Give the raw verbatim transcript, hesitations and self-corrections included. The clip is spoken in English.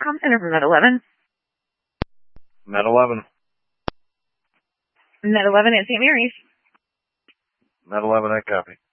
Com Center from Med eleven. Med eleven. Med eleven at Saint Mary's. Med eleven, I copy.